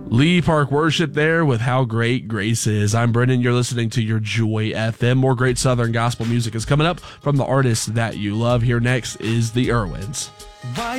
Lee Park Worship there with How Great Grace Is. I'm Brendan. You're listening to your Joy FM. More great Southern gospel music is coming up from the artists that you love. Here next is the Irwins.